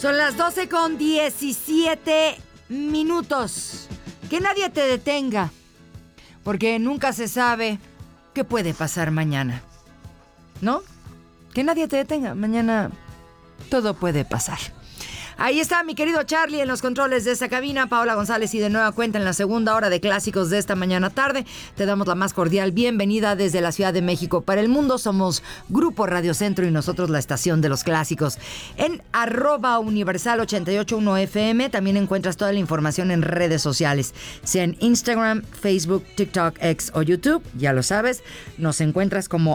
Son las 12:17. Que nadie te detenga, porque nunca se sabe qué puede pasar mañana, ¿no? Que nadie te detenga, mañana todo puede pasar. Ahí está mi querido Charlie en los controles de esta cabina, Paola González y de nueva cuenta en la segunda hora de clásicos de esta mañana tarde. Te damos la más cordial bienvenida desde la Ciudad de México para el mundo. Somos Grupo Radio Centro y nosotros la estación de los clásicos. En @universal881fm también encuentras toda la información en redes sociales, sea en Instagram, Facebook, TikTok, X o YouTube. Ya lo sabes, nos encuentras como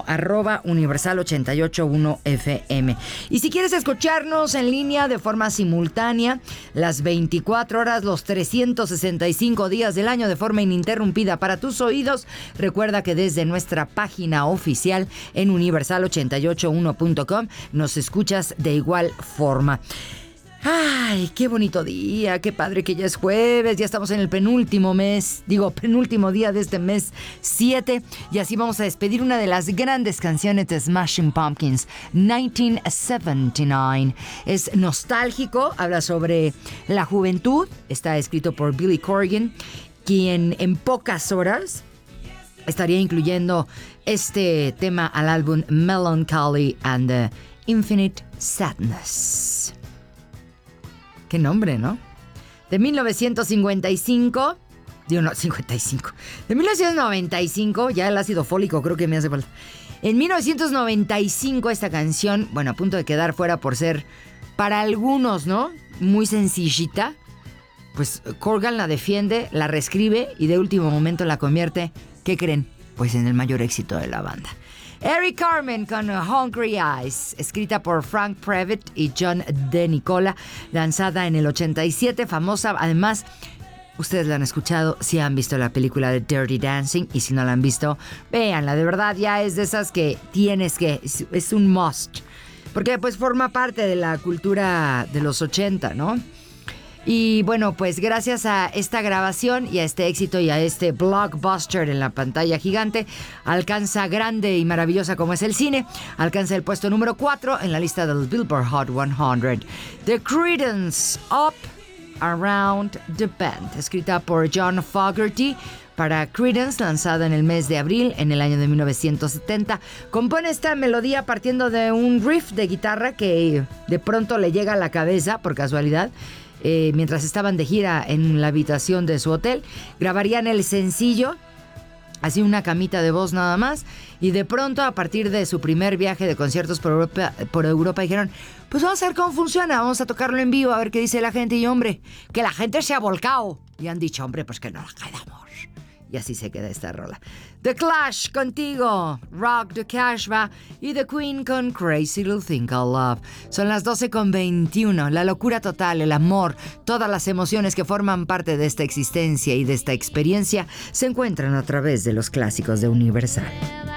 @universal881fm. Y si quieres escucharnos en línea de forma simultánea, las 24 horas, los 365 días del año de forma ininterrumpida para tus oídos, recuerda que desde nuestra página oficial en universal881.com nos escuchas de igual forma. Ay, qué bonito día, qué padre que ya es jueves, ya estamos en el penúltimo día de este mes 7, y así vamos a despedir una de las grandes canciones de Smashing Pumpkins, 1979. Es nostálgico, habla sobre la juventud, está escrito por Billy Corgan, quien en pocas horas estaría incluyendo este tema al álbum Melancholy and the Infinite Sadness. Qué nombre, ¿no? De 1955. De 1995, ya el ácido fólico creo que me hace falta. En 1995 esta canción, bueno, a punto de quedar fuera por ser, para algunos, ¿no?, muy sencillita. Pues Corgan la defiende, la reescribe y de último momento la convierte, ¿qué creen? Pues en el mayor éxito de la banda. Eric Carmen con Hungry Eyes, escrita por Frank Previtt y John De Nicola, lanzada en el 87, famosa. Además, ustedes la han escuchado si han visto la película de Dirty Dancing, y si no la han visto, véanla. De verdad, ya es de esas que es un must, porque pues forma parte de la cultura de los 80, ¿no? Y bueno, pues gracias a esta grabación y a este éxito y a este blockbuster en la pantalla gigante, alcanza, grande y maravillosa como es el cine, alcanza el puesto número 4 en la lista del Billboard Hot 100. The Creedence, Up Around the Bend, escrita por John Fogerty para Creedence, lanzada en el mes de abril en el año de 1970. Compone esta melodía partiendo de un riff de guitarra que de pronto le llega a la cabeza por casualidad. Mientras estaban de gira en la habitación de su hotel, grabarían el sencillo, así una camita de voz nada más, y de pronto, a partir de su primer viaje de conciertos por Europa, dijeron, pues vamos a ver cómo funciona, vamos a tocarlo en vivo, a ver qué dice la gente. Y hombre, que la gente se ha volcado, y han dicho, hombre, pues que no la quedamos. Y así se queda esta rola. The Clash contigo, Rock the Casbah, y The Queen con Crazy Little Thing Called Love. Son las 12:21. La locura total, el amor, todas las emociones que forman parte de esta existencia y de esta experiencia se encuentran a través de los clásicos de Universal.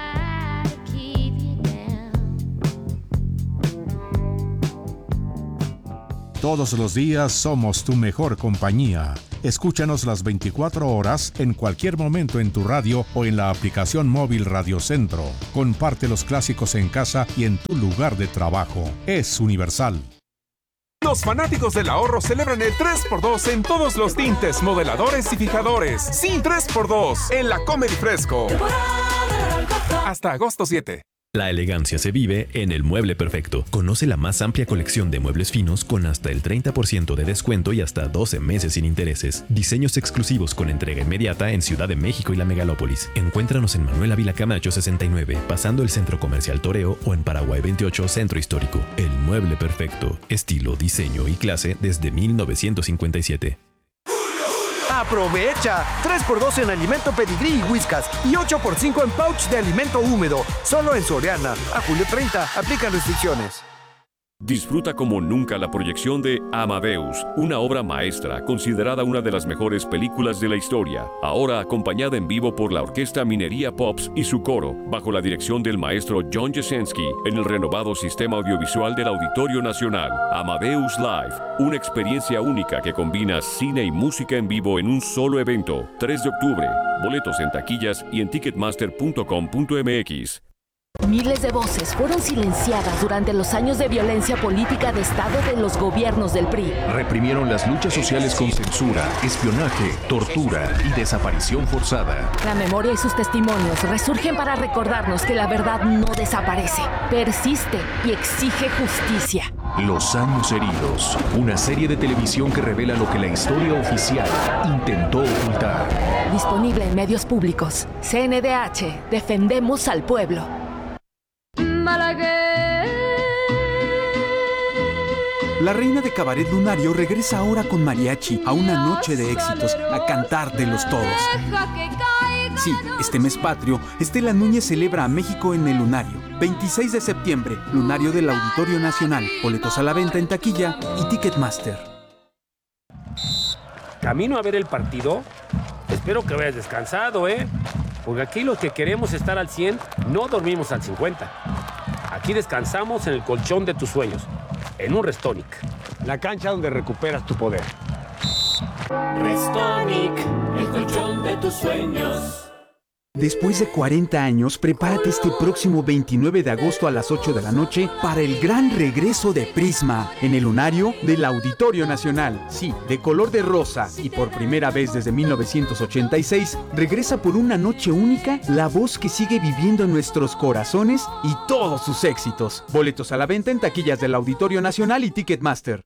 Todos los días somos tu mejor compañía. Escúchanos las 24 horas en cualquier momento en tu radio o en la aplicación móvil Radio Centro. Comparte los clásicos en casa y en tu lugar de trabajo. Es Universal. Los fanáticos del ahorro celebran el 3x2 en todos los tintes, modeladores y fijadores. Sí, 3x2 en la Comedy Fresco. Hasta agosto 7. La elegancia se vive en El Mueble Perfecto. Conoce la más amplia colección de muebles finos con hasta el 30% de descuento y hasta 12 meses sin intereses. Diseños exclusivos con entrega inmediata en Ciudad de México y la Megalópolis. Encuéntranos en Manuel Ávila Camacho 69, pasando el Centro Comercial Toreo, o en Paraguay 28, Centro Histórico. El Mueble Perfecto. Estilo, diseño y clase desde 1957. ¡Aprovecha! 3x2 en alimento Pedigrí y Whiskas y 8x5 en pouch de alimento húmedo. Solo en Soriana. A julio 30. Aplican restricciones. Disfruta como nunca la proyección de Amadeus, una obra maestra considerada una de las mejores películas de la historia, ahora acompañada en vivo por la Orquesta Minería Pops y su coro, bajo la dirección del maestro John Jasenski, en el renovado sistema audiovisual del Auditorio Nacional. Amadeus Live, una experiencia única que combina cine y música en vivo en un solo evento. 3 de octubre, boletos en taquillas y en ticketmaster.com.mx. Miles de voces fueron silenciadas durante los años de violencia política de Estado de los gobiernos del PRI. Reprimieron las luchas sociales con censura, espionaje, tortura y desaparición forzada. La memoria y sus testimonios resurgen para recordarnos que la verdad no desaparece, persiste y exige justicia. Los años heridos, una serie de televisión que revela lo que la historia oficial intentó ocultar. Disponible en medios públicos. CNDH, defendemos al pueblo. La reina de Cabaret Lunario regresa ahora con mariachi a una noche de éxitos, a cantártelos todos. Sí, este mes patrio, Estela Núñez celebra a México en el Lunario. 26 de septiembre, Lunario del Auditorio Nacional. Boletos a la venta en taquilla y Ticketmaster. ¿Camino a ver el partido? Espero que vayas descansado, Porque aquí los que queremos estar al 100, no dormimos al 50. Aquí descansamos en el colchón de tus sueños, en un Restonic. La cancha donde recuperas tu poder. Restonic, el colchón de tus sueños. Después de 40 años, prepárate este próximo 29 de agosto a las 8 de la noche para el gran regreso de Prisma en el Lunario del Auditorio Nacional. Sí, de color de rosa y por primera vez desde 1986, regresa por una noche única la voz que sigue viviendo en nuestros corazones y todos sus éxitos. Boletos a la venta en taquillas del Auditorio Nacional y Ticketmaster.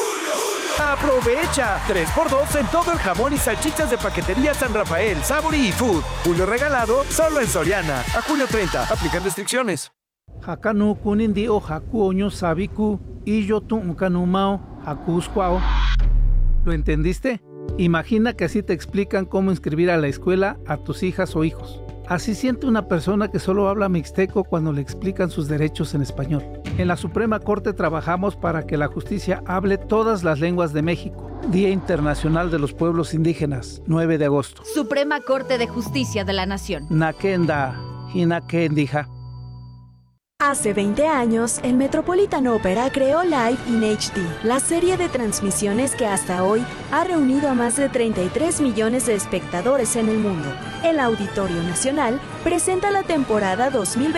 ¡Aprovecha! 3x2 en todo el jamón y salchichas de paquetería San Rafael, Sabori y Food. Julio regalado solo en Soriana. A julio 30. Aplican restricciones. Hakanu kunindi o haku oño sabiku y yo tu kanumao hakusquao. ¿Lo entendiste? Imagina que así te explican cómo inscribir a la escuela a tus hijas o hijos. Así siente una persona que solo habla mixteco cuando le explican sus derechos en español. En la Suprema Corte trabajamos para que la justicia hable todas las lenguas de México. Día Internacional de los Pueblos Indígenas, 9 de agosto. Suprema Corte de Justicia de la Nación. Nakenda, Hinakendija. Hace 20 años, el Metropolitan Opera creó Live in HD, la serie de transmisiones que hasta hoy ha reunido a más de 33 millones de espectadores en el mundo. El Auditorio Nacional presenta la temporada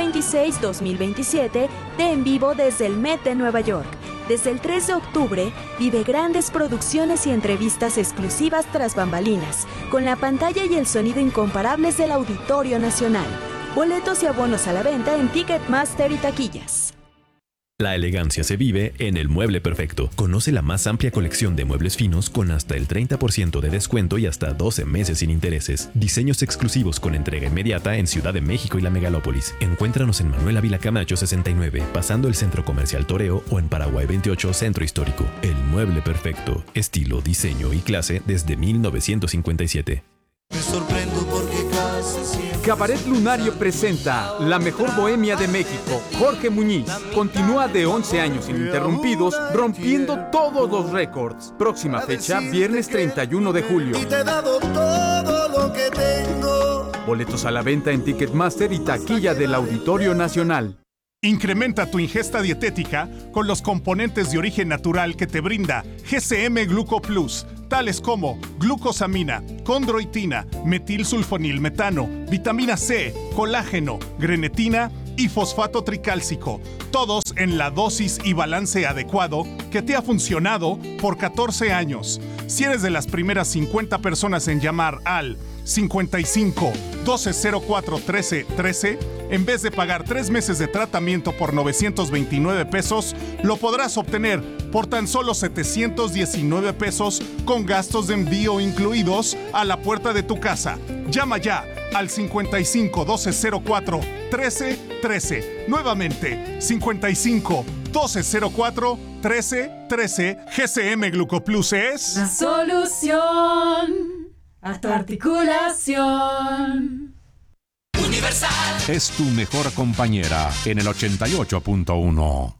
2026-2027 de En Vivo desde el Met de Nueva York. Desde el 3 de octubre, vive grandes producciones y entrevistas exclusivas tras bambalinas, con la pantalla y el sonido incomparables del Auditorio Nacional. Boletos y abonos a la venta en Ticketmaster y taquillas. La elegancia se vive en El Mueble Perfecto. Conoce la más amplia colección de muebles finos con hasta el 30% de descuento y hasta 12 meses sin intereses. Diseños exclusivos con entrega inmediata en Ciudad de México y la Megalópolis. Encuéntranos en Manuel Ávila Camacho 69, pasando el Centro Comercial Toreo, o en Paraguay 28, Centro Histórico. El Mueble Perfecto. Estilo, diseño y clase desde 1957. Me sorprendo porque casi siempre... Cabaret Lunario presenta La Mejor Bohemia de México. Jorge Muñiz continúa de 11 años ininterrumpidos, rompiendo todos los récords. Próxima fecha, viernes 31 de julio. Y te he dado todo lo que tengo. Boletos a la venta en Ticketmaster y taquilla del Auditorio Nacional. Incrementa tu ingesta dietética con los componentes de origen natural que te brinda GCM Gluco Plus, tales como glucosamina, condroitina, metilsulfonilmetano, vitamina C, colágeno, grenetina y fosfato tricálcico, todos en la dosis y balance adecuado que te ha funcionado por 14 años. Si eres de las primeras 50 personas en llamar al 55 1204 13 13, en vez de pagar 3 meses de tratamiento por 929 pesos, lo podrás obtener por tan solo 719 pesos con gastos de envío incluidos a la puerta de tu casa. Llama ya al 55 1204 13 13. Nuevamente, 55 1204 13 13. GCM Glucoplus es la solución a tu articulación. Universal es tu mejor compañera en el 88.1.